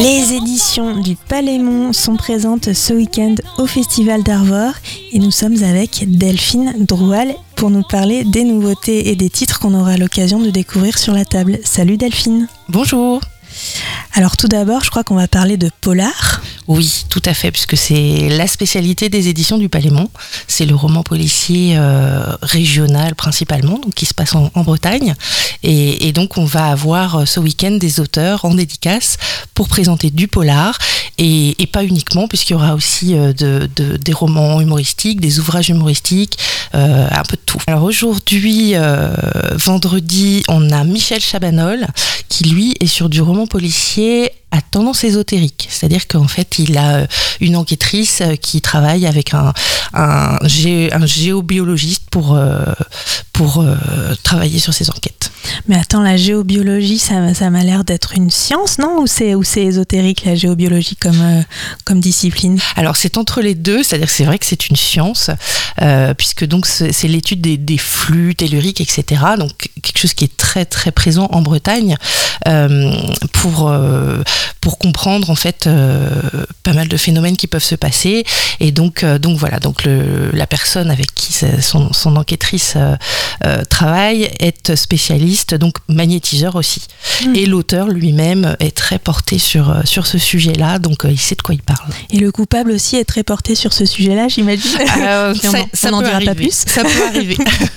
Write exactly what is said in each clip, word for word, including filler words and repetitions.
Les éditions du Palémon sont présentes ce week-end au Festival d'Arvor et nous sommes avec Delphine Droual pour nous parler des nouveautés et des titres qu'on aura l'occasion de découvrir sur la table. Salut Delphine. Bonjour. Alors tout d'abord, je crois qu'on va parler de polar. Oui, tout à fait, puisque c'est la spécialité des éditions du Palémon. C'est le roman policier euh, régional principalement, donc qui se passe en, en Bretagne. Et, et donc on va avoir ce week-end des auteurs en dédicace pour présenter du polar, et, et pas uniquement, puisqu'il y aura aussi euh, de, de, des romans humoristiques, des ouvrages humoristiques, euh, un peu de tout. Alors aujourd'hui, euh, vendredi, on a Michel Chabanol, qui lui est sur du roman policier à tendance ésotérique, c'est-à-dire qu'en fait il a une enquêtrice qui travaille avec un, un, gé, un géobiologiste pour, euh, pour euh, travailler sur ses enquêtes. Mais attends, la géobiologie, ça, ça m'a l'air d'être une science, non ? Ou c'est, ou c'est ésotérique, la géobiologie, comme, euh, comme discipline ? Alors c'est entre les deux, c'est-à-dire que c'est vrai que c'est une science, euh, puisque donc c'est, c'est l'étude des, des flux telluriques, et cetera. Donc quelque chose qui est très très présent en Bretagne, euh, pour... Euh, pour comprendre en fait euh, pas mal de phénomènes qui peuvent se passer, et donc euh, donc voilà, donc le, la personne avec qui son, son enquêtrice euh, euh, travaille est spécialiste, donc magnétiseur aussi, mmh. et l'auteur lui-même est très porté sur sur ce sujet-là, donc euh, il sait de quoi il parle. Et le coupable aussi est très porté sur ce sujet-là, j'imagine. Euh, ça, on n'en dira arriver. pas plus. Ça peut arriver.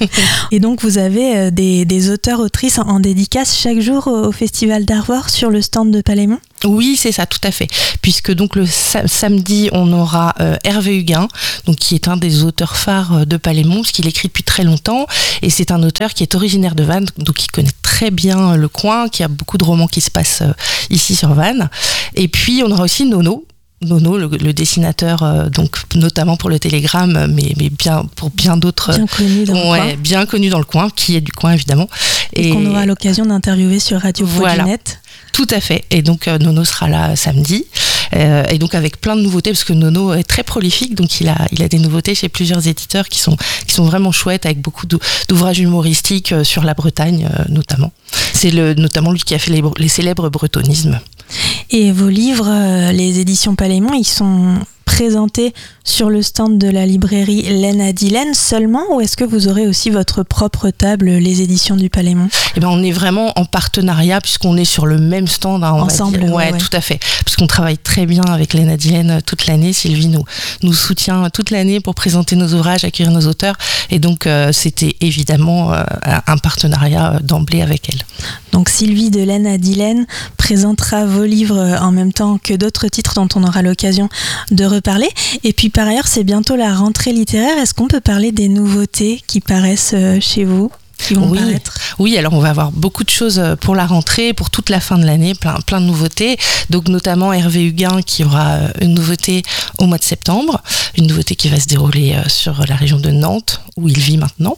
Et donc vous avez euh, des, des auteurs autrices en, en dédicace chaque jour au, au Festival d'Arvor sur le stand de Palémon. Oui, c'est ça, tout à fait. Puisque donc le sa- samedi, on aura euh, Hervé Huguin, donc qui est un des auteurs phares de Palémon, parce qu'il écrit depuis très longtemps, et c'est un auteur qui est originaire de Vannes, donc qui connaît très bien le coin, qui a beaucoup de romans qui se passent euh, ici sur Vannes. Et puis on aura aussi Nono. Nono, le, le dessinateur, euh, donc notamment pour le Télégramme, mais, mais bien pour bien d'autres, bien connu dans ouais, le coin, bien connu dans le coin, qui est du coin évidemment, et, et qu'on aura l'occasion d'interviewer sur Radio voilà. Fauginette. Tout à fait. Et donc euh, Nono sera là samedi, euh, et donc avec plein de nouveautés, parce que Nono est très prolifique, donc il a il a des nouveautés chez plusieurs éditeurs qui sont qui sont vraiment chouettes, avec beaucoup d'ouvrages humoristiques euh, sur la Bretagne euh, notamment. C'est le notamment lui qui a fait les, les célèbres bretonismes. Et vos livres, euh, les éditions Palémon, ils sont présentés sur le stand de la librairie Laine à Dilaine seulement, ou est-ce que vous aurez aussi votre propre table, les éditions du Palémon ? Eh ben, on est vraiment en partenariat, puisqu'on est sur le même stand. Hein, on Ensemble, va dire. Ouais, ouais, tout à fait. Parce qu'on travaille très bien avec Laine à Dilaine toute l'année. Sylvie nous, nous soutient toute l'année pour présenter nos ouvrages, accueillir nos auteurs. Et donc, euh, c'était évidemment euh, un partenariat d'emblée avec elle. Donc, Sylvie de Laine à Dilaine présentera vos livres en même temps que d'autres titres dont on aura l'occasion de reparler. Et puis, par ailleurs, c'est bientôt la rentrée littéraire. Est-ce qu'on peut parler des nouveautés qui paraissent chez vous ? Qui vont oui, paraître. oui, alors on va avoir beaucoup de choses pour la rentrée, pour toute la fin de l'année, plein, plein de nouveautés. Donc notamment Hervé Huguin qui aura une nouveauté au mois de septembre, une nouveauté qui va se dérouler sur la région de Nantes où il vit maintenant.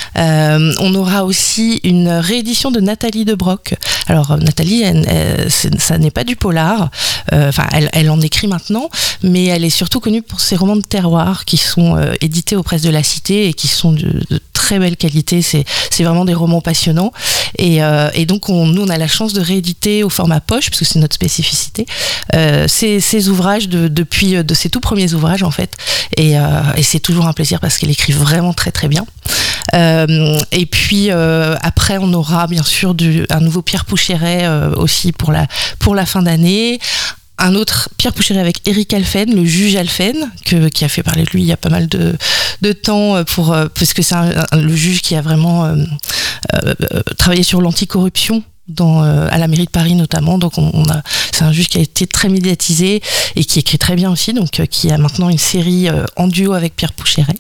Euh, on aura aussi une réédition de Nathalie de Broc. Alors Nathalie, elle, elle, ça n'est pas du polar, enfin euh, elle, elle en écrit maintenant, mais elle est surtout connue pour ses romans de terroir qui sont euh, édités aux presses de la Cité et qui sont de, de très belle qualité. C'est, c'est vraiment des romans passionnants, et, euh, et donc on, nous on a la chance de rééditer au format poche, parce que c'est notre spécificité, euh, ces, ces ouvrages de, depuis de ses tout premiers ouvrages en fait, et, euh, et c'est toujours un plaisir parce qu'elle écrit vraiment très très bien. Euh, et puis euh, après on aura bien sûr du, un nouveau Pierre Poucheret euh, aussi pour la, pour la fin d'année. Un autre Pierre Poucheret avec Éric Alphen, le juge Alphen, que, qui a fait parler de lui il y a pas mal de, de temps, pour, parce que c'est un, un, le juge qui a vraiment euh, euh, travaillé sur l'anticorruption dans, euh, à la mairie de Paris notamment. Donc on, on a, c'est un juge qui a été très médiatisé et qui écrit très bien aussi, donc euh, qui a maintenant une série euh, en duo avec Pierre Poucheret.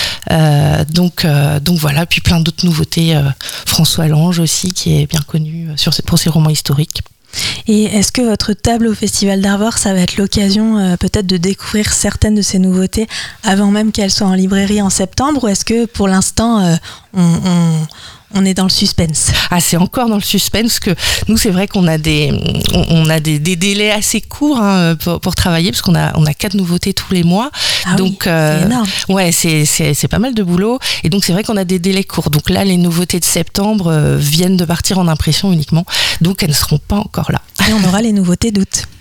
Euh, donc, euh, donc voilà, puis plein d'autres nouveautés. Euh, François Lange aussi, qui est bien connu sur, pour ses romans historiques. Et est-ce que votre table au Festival d'Arvor, ça va être l'occasion euh, peut-être de découvrir certaines de ces nouveautés avant même qu'elles soient en librairie en septembre, ou est-ce que pour l'instant euh, on, on, on est dans le suspense? Ah, c'est encore dans le suspense, que nous c'est vrai qu'on a des on, on a des, des délais assez courts hein, pour, pour travailler, parce qu'on a on a quatre nouveautés tous les mois. Ah donc oui, euh, c'est énorme. Ouais, c'est c'est c'est pas mal de boulot, et donc c'est vrai qu'on a des délais courts. Donc là, les nouveautés de septembre euh, viennent de partir en impression uniquement, donc elles ne seront pas encore là. Et on aura les nouveautés d'août.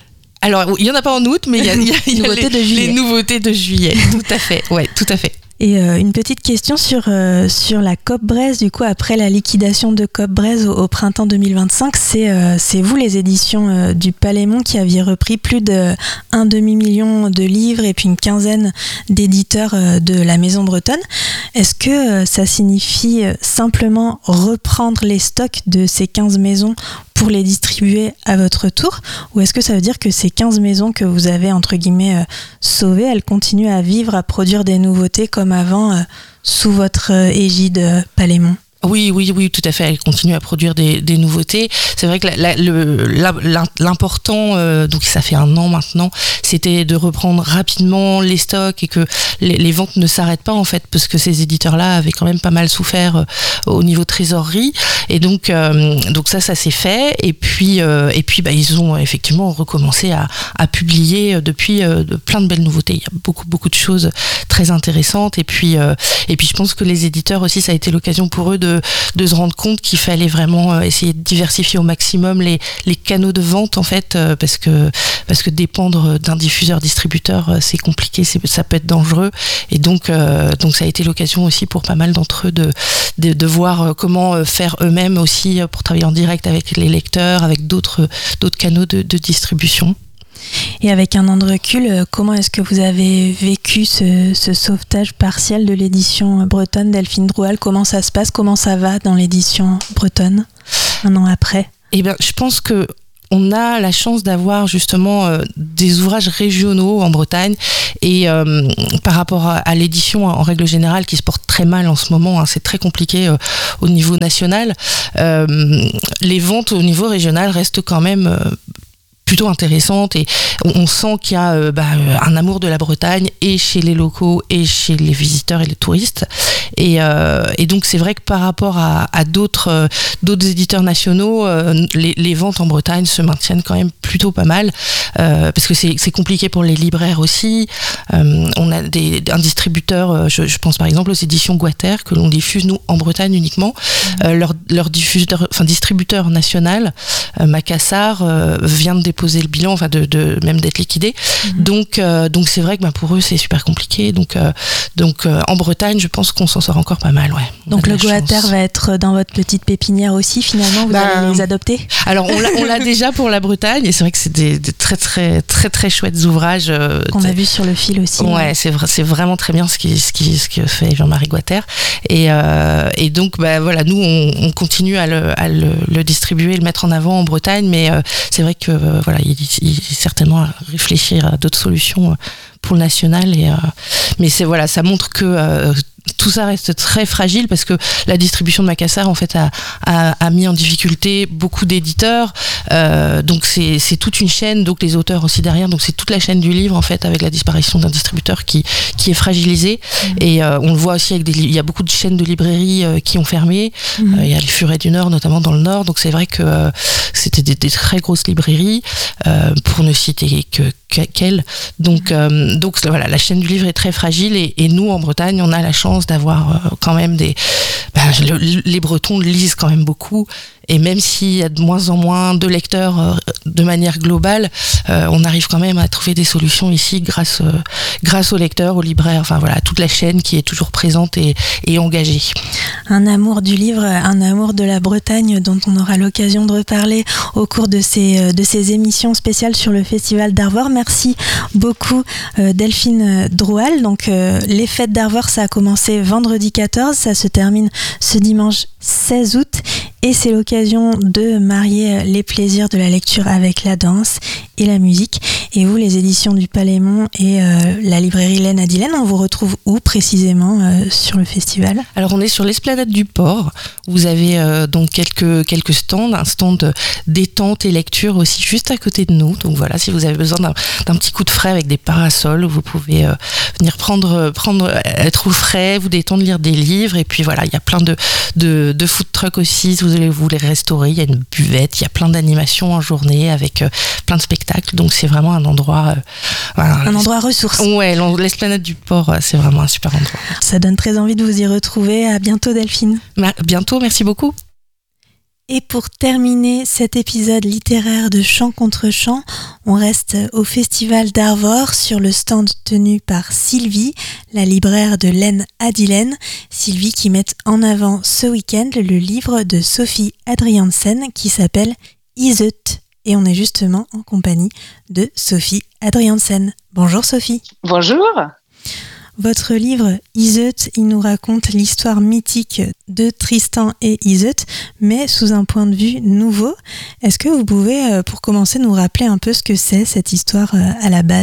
Alors, il n'y en a pas en août, mais il y a, il y a, il y a nouveautés les, de juillet. les nouveautés de juillet. Tout à fait, ouais, tout à fait. Et euh, une petite question sur, euh, sur la Coop Braise, du coup, après la liquidation de Coop Braise au, au printemps deux mille vingt-cinq, c'est, euh, c'est vous, les éditions euh, du Palémon, qui aviez repris plus d'un demi-million de livres et puis une quinzaine d'éditeurs euh, de la Maison Bretonne. Est-ce que euh, ça signifie simplement reprendre les stocks de ces quinze maisons pour les distribuer à votre tour, ou est-ce que ça veut dire que ces quinze maisons que vous avez entre guillemets euh, sauvées, elles continuent à vivre, à produire des nouveautés comme avant euh, sous votre euh, égide euh, Palémon? Oui, oui, oui, tout à fait. Elle continue à produire des, des nouveautés. C'est vrai que la, la, le, la, l'important, euh, donc ça fait un an maintenant, c'était de reprendre rapidement les stocks et que les, les ventes ne s'arrêtent pas en fait, parce que ces éditeurs-là avaient quand même pas mal souffert euh, au niveau trésorerie. Et donc, euh, donc ça, ça s'est fait. Et puis, euh, et puis, bah, ils ont effectivement recommencé à, à publier depuis euh, de, plein de belles nouveautés. Il y a beaucoup, beaucoup de choses très intéressantes. Et puis, euh, et puis, je pense que les éditeurs aussi, ça a été l'occasion pour eux de de se rendre compte qu'il fallait vraiment essayer de diversifier au maximum les, les canaux de vente en fait, parce que, parce que dépendre d'un diffuseur distributeur c'est compliqué, c'est, ça peut être dangereux, et donc, euh, donc ça a été l'occasion aussi pour pas mal d'entre eux de, de, de voir comment faire eux-mêmes aussi pour travailler en direct avec les lecteurs, avec d'autres, d'autres canaux de, de distribution. Et avec un an de recul, comment est-ce que vous avez vécu ce, ce sauvetage partiel de l'édition bretonne, Delphine Droual? Comment ça se passe? Comment ça va dans l'édition bretonne un an après? Eh bien, je pense que on a la chance d'avoir justement euh, des ouvrages régionaux en Bretagne, et euh, par rapport à, à l'édition en règle générale qui se porte très mal en ce moment, hein, c'est très compliqué euh, au niveau national, euh, les ventes au niveau régional restent quand même euh, plutôt intéressante, et on sent qu'il y a euh, bah, un amour de la Bretagne et chez les locaux et chez les visiteurs et les touristes, et, euh, et donc c'est vrai que par rapport à, à d'autres, euh, d'autres éditeurs nationaux, euh, les, les ventes en Bretagne se maintiennent quand même plutôt pas mal, euh, parce que c'est, c'est compliqué pour les libraires aussi. Euh, on a des, un distributeur, je, je pense par exemple aux éditions Guater que l'on diffuse nous en Bretagne uniquement, mmh. euh, leur, leur diffuseur, enfin distributeur national, euh, Macassar, euh, vient de déposer le bilan, enfin de, de même d'être liquidé. Mmh. Donc euh, donc c'est vrai que bah, pour eux c'est super compliqué. Donc euh, donc euh, en Bretagne, je pense qu'on s'en sort encore pas mal, ouais. Donc le Guater va être dans votre petite pépinière aussi finalement, vous bah, allez les adopter? Alors on l'a, on l'a déjà pour la Bretagne, et c'est vrai que c'est des, des très très très très chouettes ouvrages euh, qu'on a vu sur le fil aussi. Ouais, ouais. c'est vrai, c'est vraiment très bien ce qui ce qui ce que fait Jean-Marie Guater, et euh, et donc bah voilà, nous on, on continue à le à le, le distribuer, le mettre en avant en Bretagne, mais euh, c'est vrai que euh, voilà, il, il certainement à réfléchir à d'autres solutions pour le national, et euh, mais c'est voilà, ça montre que euh, tout ça reste très fragile, parce que la distribution de Macassar en fait a, a, a mis en difficulté beaucoup d'éditeurs, euh, donc c'est, c'est toute une chaîne, donc les auteurs aussi derrière, donc c'est toute la chaîne du livre en fait, avec la disparition d'un distributeur qui, qui est fragilisé. Mmh. Et euh, on le voit aussi avec des, il y a beaucoup de chaînes de librairies euh, qui ont fermé. Mmh. Euh, il y a les Furets du Nord notamment dans le Nord, donc c'est vrai que euh, c'était des, des très grosses librairies, euh, pour ne citer que qu'elle. Donc, euh, donc voilà, la chaîne du livre est très fragile, et, et nous en Bretagne on a la chance d'avoir euh, quand même des ben, le, les Bretons lisent quand même beaucoup, et même s'il y a de moins en moins de lecteurs euh, de manière globale, euh, on arrive quand même à trouver des solutions ici grâce euh, grâce aux lecteurs, aux libraires, enfin voilà, toute la chaîne qui est toujours présente et, et engagée. Un amour du livre, un amour de la Bretagne dont on aura l'occasion de reparler au cours de ces, de ces émissions spéciales sur le Festival d'Arvor. Merci beaucoup euh, Delphine Droual. Donc euh, les fêtes d'Arvor, ça a commencé vendredi quatorze, ça se termine ce dimanche seize août, et c'est l'occasion de marier les plaisirs de la lecture avec la danse et la musique. Et vous, les éditions du Palémon et euh, la librairie L'Anadilène, on vous retrouve où précisément euh, sur le festival? Alors on est sur l'esplanade du port. Vous avez euh, donc quelques, quelques stands, un stand détente et lecture aussi juste à côté de nous. Donc voilà, si vous avez besoin d'un, d'un petit coup de frais avec des parasols, vous pouvez euh, venir prendre, prendre, être au frais, vous détendre, lire des livres. Et puis voilà, il y a plein de, de, de food trucks aussi, si vous allez vous les restaurer. Il y a une buvette, il y a plein d'animations en journée avec euh, plein de spectacles. Donc c'est vraiment un endroit... Euh, voilà, un endroit ressource. Ouais, l'esplanade du port, c'est vraiment un super endroit. Ça donne très envie de vous y retrouver. À bientôt Delphine. À bientôt, merci beaucoup. Et pour terminer cet épisode littéraire de Chant contre Chant, on reste au Festival d'Arvor sur le stand tenu par Sylvie, la libraire de Laine à Dilaine. Sylvie qui met en avant ce week-end le livre de Sophie Adriaansen qui s'appelle Iseut. Et on est justement en compagnie de Sophie Adriaansen. Bonjour Sophie. Bonjour. Votre livre Iseut, il nous raconte l'histoire mythique de Tristan et Iseut, mais sous un point de vue nouveau. Est-ce que vous pouvez, pour commencer, nous rappeler un peu ce que c'est cette histoire à la base ?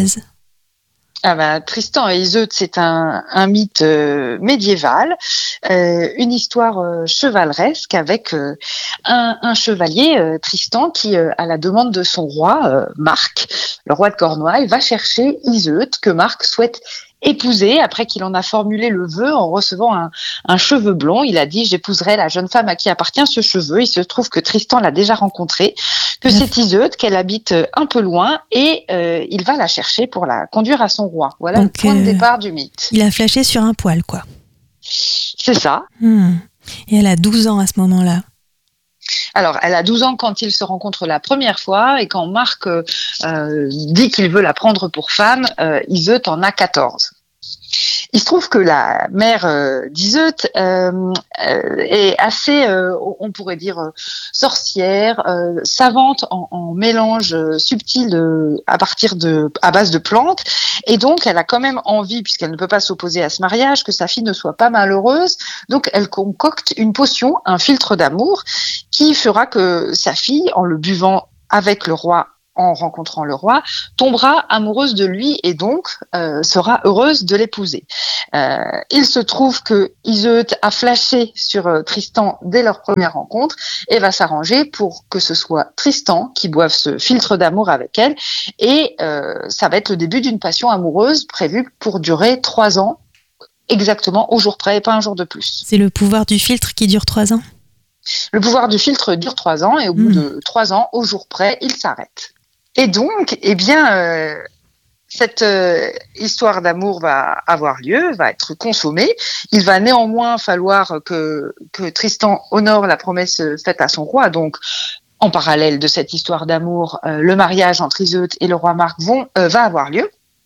Ah bah, Tristan et Iseut, c'est un, un mythe euh, médiéval, euh, une histoire euh, chevaleresque avec euh, un, un chevalier, euh, Tristan, qui, euh, à la demande de son roi, euh, Marc, le roi de Cornouailles, va chercher Iseut, que Marc souhaite épouser après qu'il en a formulé le vœu en recevant un, un cheveu blond. Il a dit « J'épouserai la jeune femme à qui appartient ce cheveu ». Il se trouve que Tristan l'a déjà rencontrée, que c'est Iseut, qu'elle habite un peu loin et euh, il va la chercher pour la conduire à son roi. Voilà Donc, le point euh, de départ du mythe. Il a flashé sur un poil, quoi. C'est ça. Hmm. Et elle a douze ans à ce moment-là. Alors, elle a douze ans quand ils se rencontrent la première fois et quand Marc euh, dit qu'il veut la prendre pour femme, euh, Iseut en a quatorze. Il se trouve que la mère euh, d'Iseut euh, euh, est assez, euh, on pourrait dire, euh, sorcière, euh, savante en, en mélange euh, subtil euh, à partir de, à base de plantes, et donc elle a quand même envie, puisqu'elle ne peut pas s'opposer à ce mariage, que sa fille ne soit pas malheureuse. Donc elle concocte une potion, un filtre d'amour, qui fera que sa fille, en le buvant avec le roi, en rencontrant le roi, tombera amoureuse de lui et donc euh, sera heureuse de l'épouser. Euh, il se trouve que Iseut a flashé sur euh, Tristan dès leur première rencontre et va s'arranger pour que ce soit Tristan qui boive ce filtre d'amour avec elle et euh, ça va être le début d'une passion amoureuse prévue pour durer trois ans, exactement au jour près et pas un jour de plus. C'est le pouvoir du filtre qui dure trois ans ? Le pouvoir du filtre dure trois ans et au mmh. bout de trois ans, au jour près, il s'arrête. Et donc, eh bien, euh, cette euh, histoire d'amour va avoir lieu, va être consommée. Il va néanmoins falloir que, que Tristan honore la promesse faite à son roi. Donc, en parallèle de cette histoire d'amour, euh, le mariage entre Iseut et le roi Marc vont, euh, va avoir lieu.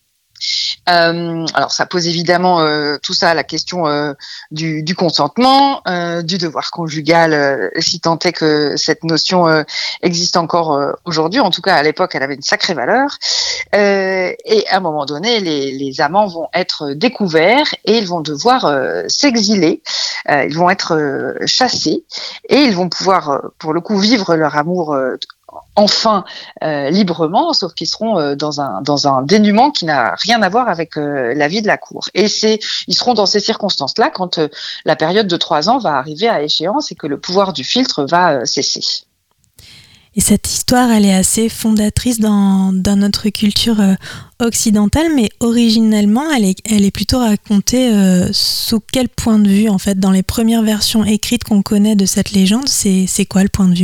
Euh, alors ça pose évidemment euh, tout ça la question euh, du, du consentement, euh, du devoir conjugal, euh, si tant est que cette notion euh, existe encore euh, aujourd'hui. En tout cas à l'époque elle avait une sacrée valeur euh, et à un moment donné les, les amants vont être découverts et ils vont devoir euh, s'exiler, euh, ils vont être euh, chassés et ils vont pouvoir euh, pour le coup vivre leur amour euh, enfin euh, librement, sauf qu'ils seront euh, dans un dans un dénuement qui n'a rien à voir avec euh, la vie de la cour. Et c'est ils seront dans ces circonstances-là quand euh, la période de trois ans va arriver à échéance et que le pouvoir du filtre va euh, cesser. Et cette histoire, elle est assez fondatrice dans, dans notre culture euh, occidentale, mais originellement, elle est, elle est plutôt racontée euh, sous quel point de vue, en fait, dans les premières versions écrites qu'on connaît de cette légende, c'est, c'est quoi le point de vue ?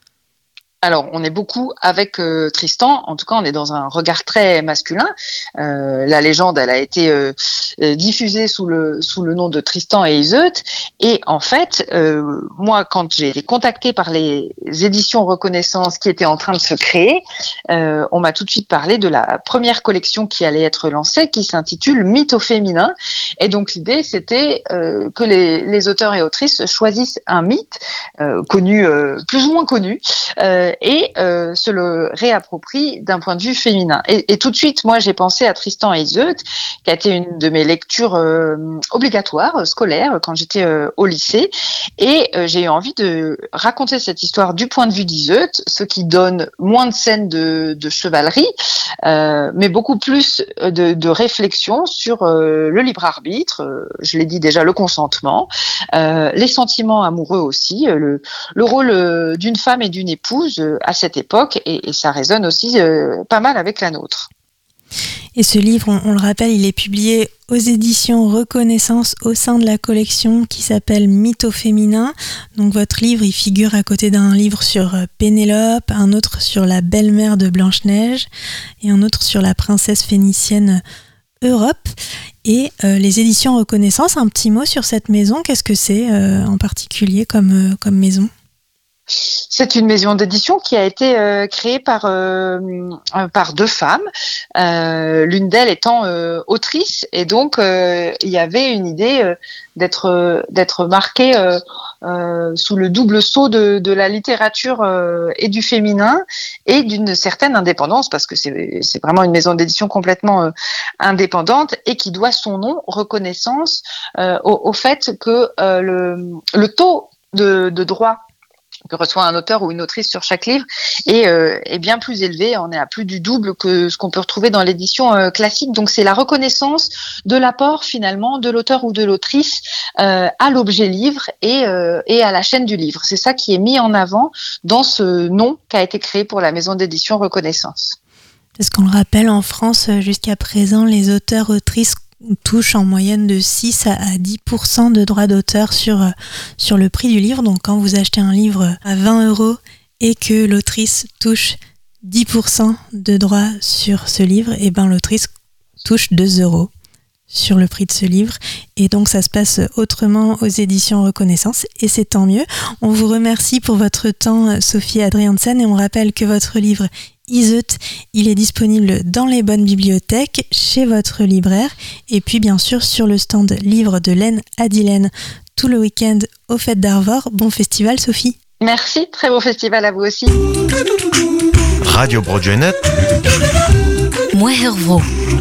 Alors, on est beaucoup avec euh, Tristan. En tout cas, on est dans un regard très masculin. Euh, la légende, elle a été euh, diffusée sous le sous le nom de Tristan et Iseut. Et en fait, euh, moi, quand j'ai été contactée par les éditions Reconnaissance qui étaient en train de se créer, euh, on m'a tout de suite parlé de la première collection qui allait être lancée, qui s'intitule Mythe au féminin. Et donc, l'idée, c'était euh, que les, les auteurs et autrices choisissent un mythe euh, connu, euh, plus ou moins connu. Euh, et euh, se le réapproprie d'un point de vue féminin. Et, et tout de suite, moi, j'ai pensé à Tristan et Iseut, qui a été une de mes lectures euh, obligatoires, scolaires, quand j'étais euh, au lycée. Et euh, j'ai eu envie de raconter cette histoire du point de vue d'Iseut, ce qui donne moins de scènes de, de chevalerie, euh, mais beaucoup plus de, de réflexion sur euh, le libre arbitre, euh, je l'ai dit déjà, le consentement, euh, les sentiments amoureux aussi, euh, le, le rôle euh, d'une femme et d'une épouse à cette époque, et, et ça résonne aussi euh, pas mal avec la nôtre. Et ce livre, on, on le rappelle, il est publié aux éditions Reconnaissance au sein de la collection qui s'appelle Mythe au féminin. Donc votre livre, il figure à côté d'un livre sur Pénélope, un autre sur la belle-mère de Blanche-Neige et un autre sur la princesse phénicienne Europe. Et euh, les éditions Reconnaissance, un petit mot sur cette maison, qu'est-ce que c'est euh, en particulier comme, euh, comme maison ? C'est une maison d'édition qui a été euh, créée par euh, par deux femmes, euh, l'une d'elles étant euh, autrice, et donc euh, il y avait une idée euh, d'être euh, d'être marquée euh, euh, sous le double sceau de, de la littérature euh, et du féminin et d'une certaine indépendance, parce que c'est c'est vraiment une maison d'édition complètement euh, indépendante et qui doit son nom, reconnaissance, euh, au, au fait que euh, le le taux de, de droit que reçoit un auteur ou une autrice sur chaque livre est, euh, est bien plus élevé. On est à plus du double que ce qu'on peut retrouver dans l'édition euh, classique. Donc c'est la reconnaissance de l'apport finalement de l'auteur ou de l'autrice euh, à l'objet livre et, euh, et à la chaîne du livre. C'est ça qui est mis en avant dans ce nom qui a été créé pour la maison d'édition Reconnaissance. Est-ce qu'on le rappelle, en France, jusqu'à présent, les auteurs-autrices touche en moyenne de six à dix pour cent de droits d'auteur sur, sur le prix du livre. Donc quand vous achetez un livre à vingt euros et que l'autrice touche dix pour cent de droits sur ce livre, et ben l'autrice touche deux euros sur le prix de ce livre. Et donc ça se passe autrement aux éditions Reconnaissance, et c'est tant mieux. On vous remercie pour votre temps, Sophie Adriaansen, et on rappelle que votre livre Iseut, il est disponible dans les bonnes bibliothèques, chez votre libraire, et puis bien sûr sur le stand livre de l'Aisne à Dillène tout le week-end aux Fêtes d'Arvor. Bon festival, Sophie. Merci, très bon festival à vous aussi. Radio Broadway Net. Moi Hervro.